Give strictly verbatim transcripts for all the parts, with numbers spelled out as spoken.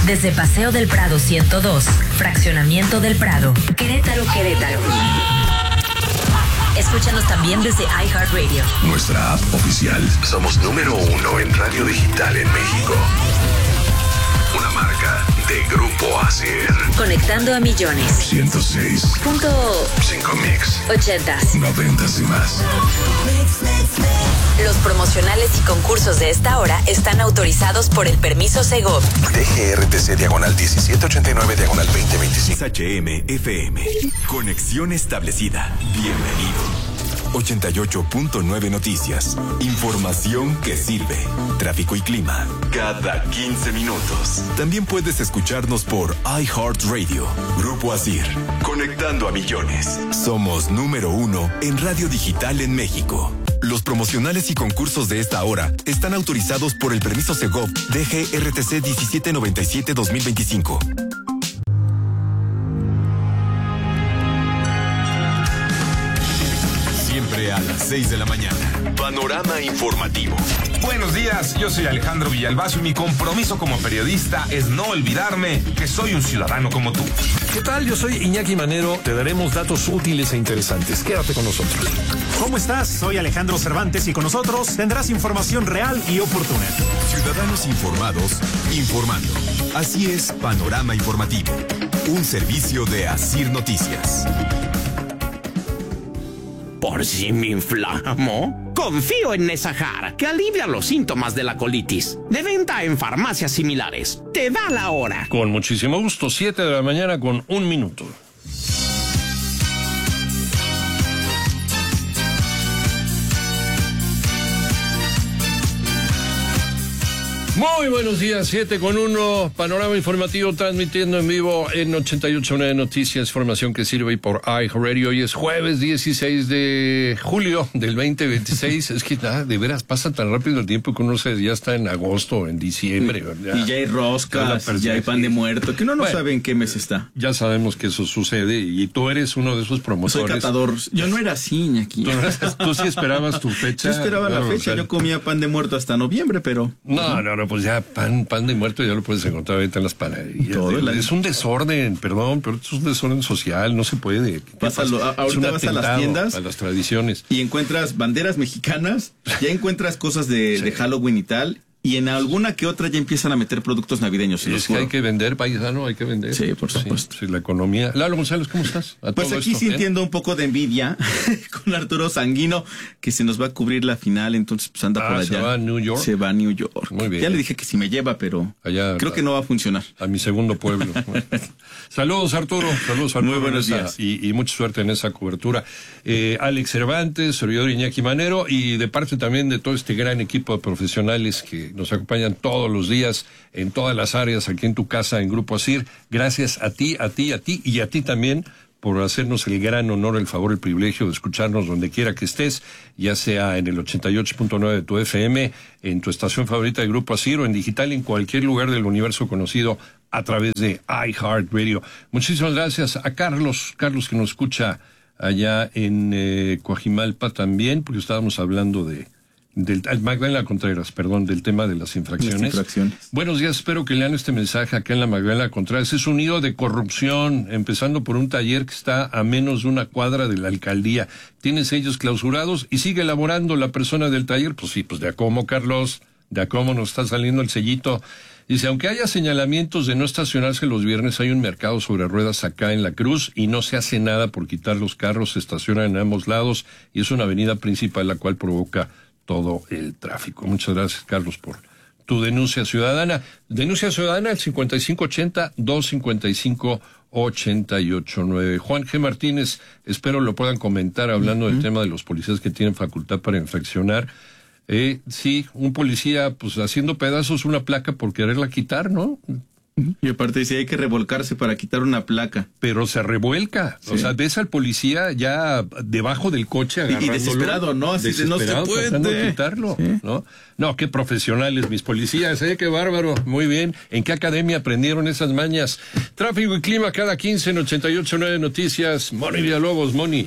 Desde Paseo del Prado ciento dos, Fraccionamiento del Prado, Querétaro, Querétaro. Escúchanos también desde iHeartRadio. Nuestra app oficial. Somos número uno en radio digital en México. Una marca de Grupo Asir. Conectando a millones. ciento seis Punto cinco mix. ochentas. Noventas y más. Los promocionales y concursos de esta hora están autorizados por el permiso Segov. D G R T C diagonal diecisiete ochenta y nueve diagonal veinte veinticinco. H M F M. Conexión establecida. Bienvenido. ochenta y ocho punto nueve Noticias. Información que sirve. Tráfico y clima. Cada quince minutos. También puedes escucharnos por iHeartRadio. Grupo Asir. Conectando a millones. Somos número uno en radio digital en México. Los promocionales y concursos de esta hora están autorizados por el permiso Segov D G R T C diecisiete noventa y siete dos mil veinticinco. Siempre a las seis de la mañana. Panorama informativo. Buenos días, yo soy Alejandro Villalbazo y mi compromiso como periodista es no olvidarme que soy un ciudadano como tú. ¿Qué tal? Yo soy Iñaki Manero. Te daremos datos útiles e interesantes. Quédate con nosotros. ¿Cómo estás? Soy Alejandro Cervantes y con nosotros tendrás información real y oportuna. Ciudadanos informados, informando. Así es Panorama Informativo. Un servicio de Asir Noticias. ¿Por si me inflamo? Confío en Nesahar, que alivia los síntomas de la colitis. De venta en farmacias similares. Te da la hora. Con muchísimo gusto, siete de la mañana con un minuto. Muy buenos días, siete con uno, panorama informativo transmitiendo en vivo en ochenta y ocho punto nueve Noticias, información que sirve y por iHeartRadio. Hoy es jueves dieciséis de julio del veinte veintiséis. Es que nada, de veras pasa tan rápido el tiempo que uno se ya está en agosto, en diciembre. ¿verdad? Y ya hay roscas, ya hay pan de muerto, que uno no bueno, sabe en qué mes está. Ya sabemos que eso sucede y tú eres uno de esos promotores. Soy catador. Yo no era así, aquí. ¿Tú, tú sí esperabas tu fecha? Yo esperaba claro, la fecha, o sea, yo comía pan de muerto hasta noviembre, pero... No, no, no. Pues ya pan, pan de muerto ya lo puedes encontrar ahorita en las panaderías. Todo el es un desorden, perdón, pero es un desorden social, no se puede. Pásalo, a, ahorita vas a las tiendas a las tradiciones y encuentras banderas mexicanas, ya encuentras cosas de, sí. de Halloween y tal. Y en alguna que otra ya empiezan a meter productos navideños. Sí, es que hay que vender, paisano, hay que vender. Sí, por supuesto. Sí, sí, la economía. Lalo González, ¿cómo estás? A pues aquí esto, sintiendo ¿eh? un poco de envidia con Arturo Sanguino, que se nos va a cubrir la final, entonces pues anda ah, por allá. ¿Se va a New York? Se va a New York. Muy bien. Ya le dije que si me lleva, pero allá, creo a, que no va a funcionar. A mi segundo pueblo. Saludos, Arturo. Saludos, Arturo. Muy buenos esa, días. Y, y mucha suerte en esa cobertura. Eh, Alex Cervantes, servidor Iñaki Manero, y de parte también de todo este gran equipo de profesionales que nos acompañan todos todos los días, en todas las áreas, aquí en tu casa, en Grupo Asir. Gracias a ti, a ti, a ti y a ti también por hacernos el gran honor, el favor, el privilegio de escucharnos donde quiera que estés, ya sea en el ochenta y ocho punto nueve de tu F M, en tu estación favorita de Grupo Asir o en digital en cualquier lugar del universo conocido a través de iHeartRadio. Muchísimas gracias a Carlos, Carlos que nos escucha allá en eh, Coajimalpa también, porque estábamos hablando de Del, Magdalena Contreras, perdón, del tema de las infracciones. las infracciones. Buenos días, espero que lean este mensaje acá en la Magdalena Contreras. Es un nido de corrupción, empezando por un taller que está a menos de una cuadra de la alcaldía. Tiene sellos clausurados y sigue elaborando la persona del taller. Pues sí, pues de a cómo, Carlos, de a cómo nos está saliendo el sellito. Dice, aunque haya señalamientos de no estacionarse los viernes, hay un mercado sobre ruedas acá en La Cruz y no se hace nada por quitar los carros, se estacionan en ambos lados y es una avenida principal la cual provoca todo el tráfico. Muchas gracias, Carlos, por tu denuncia ciudadana. Denuncia ciudadana al cincuenta y cinco ochenta, doscientos cincuenta y cinco, ochenta y ocho nueve. Juan G. Martínez, espero lo puedan comentar hablando uh-huh. del tema de los policías que tienen facultad para infraccionar. Eh, sí, un policía pues haciendo pedazos una placa por quererla quitar, ¿no? Y aparte dice, hay que revolcarse para quitar una placa. Pero se revuelca. Sí. O sea, ves al policía ya debajo del coche agarrándolo. Y desesperado, ¿no? Así desesperado, de no se puede. Tratando de quitarlo, sí. ¿no? No, qué profesionales mis policías, ¿eh? Qué bárbaro. Muy bien. ¿En qué academia aprendieron esas mañas? Tráfico y clima cada quince en ochenta y ocho punto nueve Noticias. Moni Villalobos, Moni.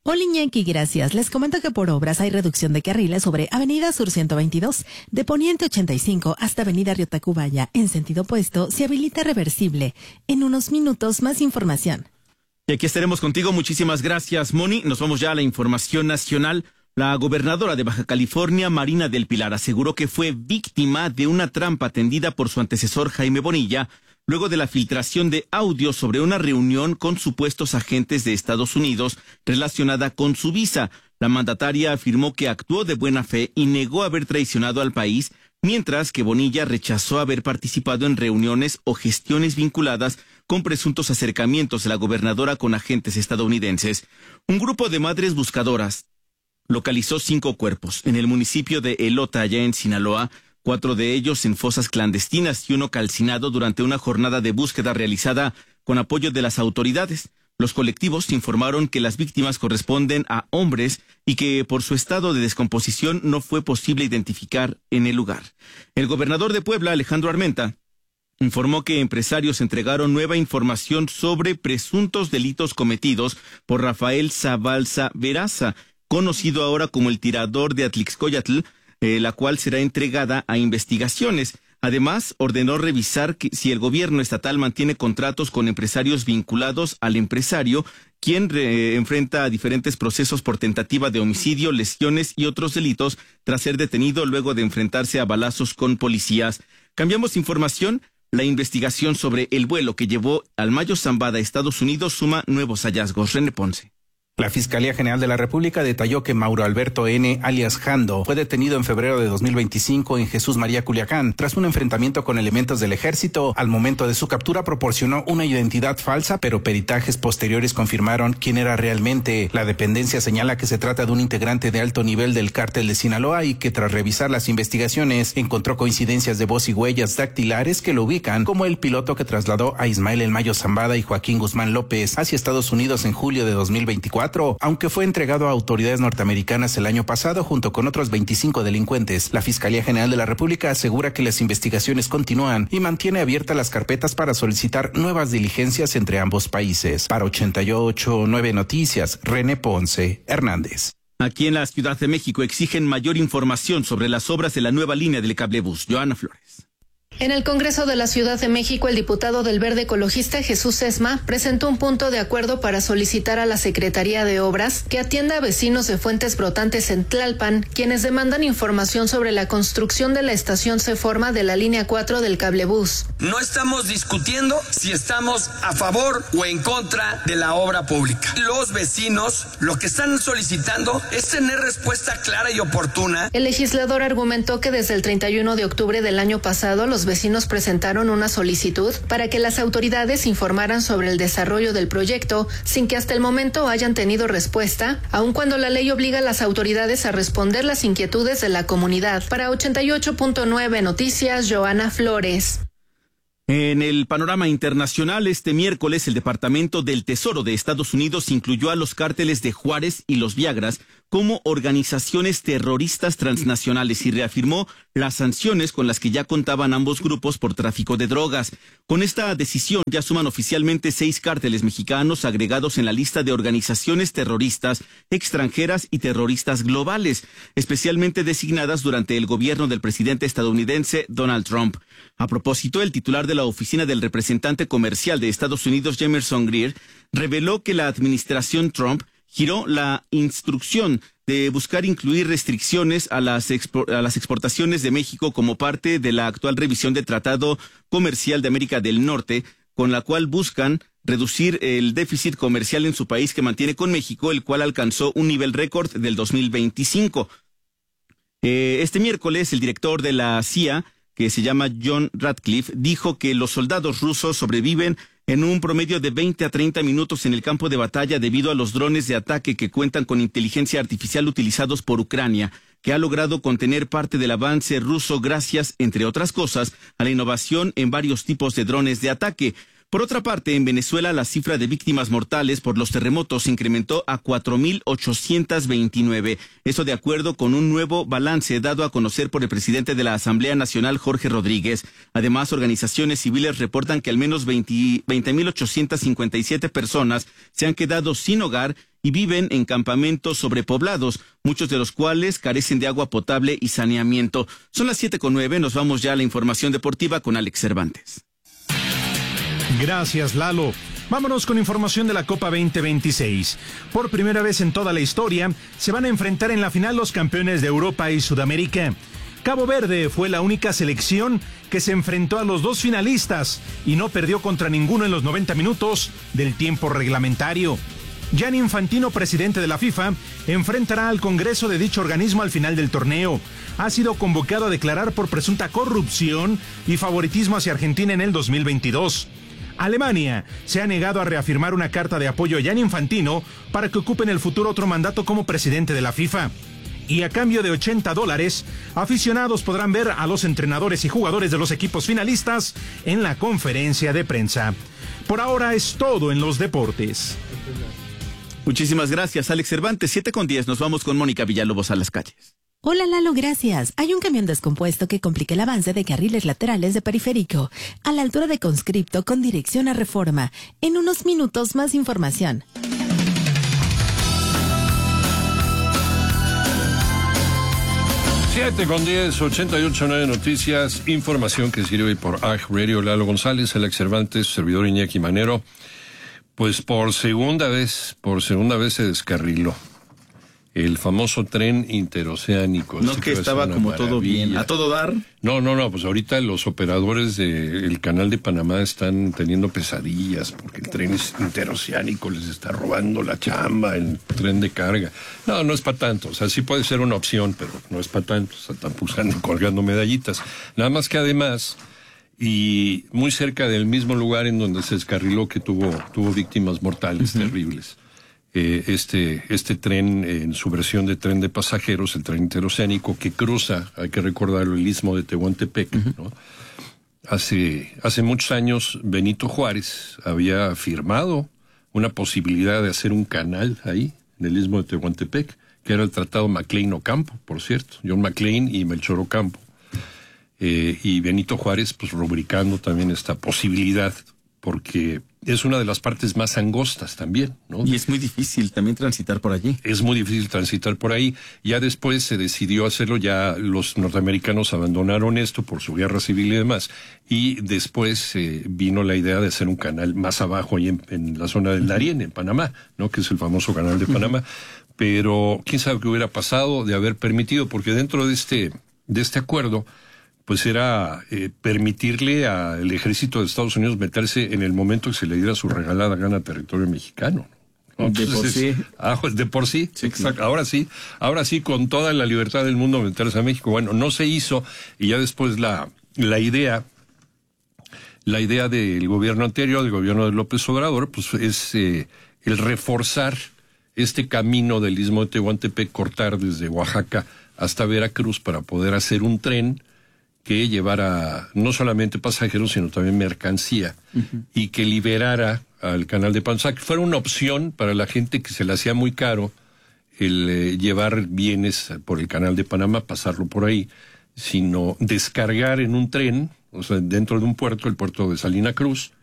Hola Iñaki, gracias. Les comento que por obras hay reducción de carriles sobre Avenida Sur ciento veintidós, de Poniente ochenta y cinco hasta Avenida Río Tacubaya. En sentido opuesto, se habilita reversible. En unos minutos, más información. Y aquí estaremos contigo. Muchísimas gracias, Moni. Nos vamos ya a la información nacional. La gobernadora de Baja California, Marina del Pilar, aseguró que fue víctima de una trampa tendida por su antecesor Jaime Bonilla, luego de la filtración de audio sobre una reunión con supuestos agentes de Estados Unidos relacionada con su visa. La mandataria afirmó que actuó de buena fe y negó haber traicionado al país, mientras que Bonilla rechazó haber participado en reuniones o gestiones vinculadas con presuntos acercamientos de la gobernadora con agentes estadounidenses. Un grupo de madres buscadoras localizó cinco cuerpos en el municipio de Elota, allá en Sinaloa, cuatro de ellos en fosas clandestinas y uno calcinado durante una jornada de búsqueda realizada con apoyo de las autoridades. Los colectivos informaron que las víctimas corresponden a hombres y que por su estado de descomposición no fue posible identificar en el lugar. El gobernador de Puebla, Alejandro Armenta, informó que empresarios entregaron nueva información sobre presuntos delitos cometidos por Rafael Zabalza Veraza, conocido ahora como el tirador de Atlixcoyatl, eh, la cual será entregada a investigaciones. Además, ordenó revisar que, si el gobierno estatal mantiene contratos con empresarios vinculados al empresario, quien re, enfrenta diferentes procesos por tentativa de homicidio, lesiones y otros delitos tras ser detenido luego de enfrentarse a balazos con policías. Cambiamos información. La investigación sobre el vuelo que llevó al Mayo Zambada a Estados Unidos suma nuevos hallazgos. René Ponce. La Fiscalía General de la República detalló que Mauro Alberto N., alias Jando, fue detenido en febrero de dos mil veinticinco en Jesús María, Culiacán, tras un enfrentamiento con elementos del ejército. Al momento de su captura proporcionó una identidad falsa, pero peritajes posteriores confirmaron quién era realmente. La dependencia señala que se trata de un integrante de alto nivel del cártel de Sinaloa y que tras revisar las investigaciones encontró coincidencias de voz y huellas dactilares que lo ubican como el piloto que trasladó a Ismael El Mayo Zambada y Joaquín Guzmán López hacia Estados Unidos en julio de dos mil veinticuatro. Aunque fue entregado a autoridades norteamericanas el año pasado junto con otros veinticinco delincuentes, la Fiscalía General de la República asegura que las investigaciones continúan y mantiene abiertas las carpetas para solicitar nuevas diligencias entre ambos países. Para ochenta y ocho punto nueve Noticias, René Ponce Hernández. Aquí en la Ciudad de México exigen mayor información sobre las obras de la nueva línea del cablebús. Joana Flores. En el Congreso de la Ciudad de México, el diputado del Verde Ecologista Jesús Esma presentó un punto de acuerdo para solicitar a la Secretaría de Obras que atienda a vecinos de Fuentes Brotantes en Tlalpan, quienes demandan información sobre la construcción de la estación Seforma de la línea cuatro del cablebús. No estamos discutiendo si estamos a favor o en contra de la obra pública. Los vecinos lo que están solicitando es tener respuesta clara y oportuna. El legislador argumentó que desde el treinta y uno de octubre del año pasado los vecinos presentaron una solicitud para que las autoridades informaran sobre el desarrollo del proyecto sin que hasta el momento hayan tenido respuesta, aun cuando la ley obliga a las autoridades a responder las inquietudes de la comunidad. Para ochenta y ocho punto nueve Noticias, Joana Flores. En el panorama internacional, este miércoles el Departamento del Tesoro de Estados Unidos incluyó a los cárteles de Juárez y los Viagras como organizaciones terroristas transnacionales y reafirmó las sanciones con las que ya contaban ambos grupos por tráfico de drogas. Con esta decisión ya suman oficialmente seis cárteles mexicanos agregados en la lista de organizaciones terroristas extranjeras y terroristas globales, especialmente designadas durante el gobierno del presidente estadounidense Donald Trump. A propósito, el titular de la oficina del representante comercial de Estados Unidos, Jameson Greer, reveló que la administración Trump giró la instrucción de buscar incluir restricciones a las, expo- a las exportaciones de México como parte de la actual revisión del Tratado Comercial de América del Norte, con la cual buscan reducir el déficit comercial en su país que mantiene con México, el cual alcanzó un nivel récord del dos mil veinticinco. Eh, este miércoles, el director de la C I A, que se llama John Ratcliffe, dijo que los soldados rusos sobreviven en un promedio de veinte a treinta minutos en el campo de batalla debido a los drones de ataque que cuentan con inteligencia artificial utilizados por Ucrania, que ha logrado contener parte del avance ruso gracias, entre otras cosas, a la innovación en varios tipos de drones de ataque. Por otra parte, en Venezuela la cifra de víctimas mortales por los terremotos se incrementó a cuatro mil ochocientos veintinueve. Eso de acuerdo con un nuevo balance dado a conocer por el presidente de la Asamblea Nacional, Jorge Rodríguez. Además, organizaciones civiles reportan que al menos veinte mil ochocientos cincuenta y siete personas se han quedado sin hogar y viven en campamentos sobrepoblados, muchos de los cuales carecen de agua potable y saneamiento. Son las siete con nueve, nos vamos ya a la información deportiva con Alex Cervantes. Gracias, Lalo. Vámonos con información de la Copa veinte veintiséis. Por primera vez en toda la historia, se van a enfrentar en la final los campeones de Europa y Sudamérica. Cabo Verde fue la única selección que se enfrentó a los dos finalistas y no perdió contra ninguno en los noventa minutos del tiempo reglamentario. Gianni Infantino, presidente de la FIFA, enfrentará al Congreso de dicho organismo al final del torneo. Ha sido convocado a declarar por presunta corrupción y favoritismo hacia Argentina en el dos mil veintidós. Alemania se ha negado a reafirmar una carta de apoyo a Gianni Infantino para que ocupe en el futuro otro mandato como presidente de la FIFA. Y a cambio de ochenta dólares, aficionados podrán ver a los entrenadores y jugadores de los equipos finalistas en la conferencia de prensa. Por ahora es todo en los deportes. Muchísimas gracias, Alex Cervantes. siete con diez, nos vamos con Mónica Villalobos a las calles. Hola Lalo, gracias. Hay un camión descompuesto que complica el avance de carriles laterales de Periférico, a la altura de Conscripto con dirección a Reforma. En unos minutos más información. siete con diez, ochenta y ocho punto nueve Noticias, información que sirve por A G Radio. Lalo González, Alex Cervantes, servidor Iñaki Manero. Pues por segunda vez, por segunda vez se descarriló el famoso tren interoceánico. No, que estaba como todo bien, a todo dar. No, no, no, pues ahorita los operadores del Canal de Panamá están teniendo pesadillas porque el tren interoceánico les está robando la chamba, el tren de carga. No, no es para tanto, o sea, sí puede ser una opción, pero no es para tanto, o sea, están pusando, colgando medallitas. Nada más que además, y muy cerca del mismo lugar en donde se descarriló, que tuvo, tuvo víctimas mortales uh-huh. terribles. Eh, este, este tren, eh, en su versión de tren de pasajeros, el tren interoceánico, que cruza, hay que recordarlo, el istmo de Tehuantepec, uh-huh. ¿no? Hace, hace muchos años, Benito Juárez había firmado una posibilidad de hacer un canal ahí, en el istmo de Tehuantepec, que era el Tratado McLean-Ocampo, por cierto, John McLean y Melchor Ocampo. Eh, y Benito Juárez, pues, rubricando también esta posibilidad, porque es una de las partes más angostas también, ¿no? Y es muy difícil también transitar por allí. Es muy difícil transitar por ahí. Ya después se decidió hacerlo, ya los norteamericanos abandonaron esto por su guerra civil y demás, y después eh, vino la idea de hacer un canal más abajo, ahí en, en la zona del Darién, en Panamá, ¿no? Que es el famoso canal de Panamá. Uh-huh. Pero quién sabe qué hubiera pasado de haber permitido, porque dentro de este, de este acuerdo, pues era eh, permitirle al ejército de Estados Unidos meterse en el momento que se le diera su regalada gana a territorio mexicano. ¿No? Entonces, de por sí. Ah, de por sí, sí, exacto. Ahora sí, ahora sí, con toda la libertad del mundo meterse a México. Bueno, no se hizo, y ya después la, la idea, la idea del gobierno anterior, del gobierno de López Obrador, pues es eh, el reforzar este camino del istmo de Tehuantepec, cortar desde Oaxaca hasta Veracruz para poder hacer un tren que llevara no solamente pasajeros, sino también mercancía, uh-huh. y que liberara al canal de Panamá, que fuera una opción para la gente que se le hacía muy caro el eh, llevar bienes por el canal de Panamá, pasarlo por ahí, sino descargar en un tren, o sea, dentro de un puerto, el puerto de Salina Cruz,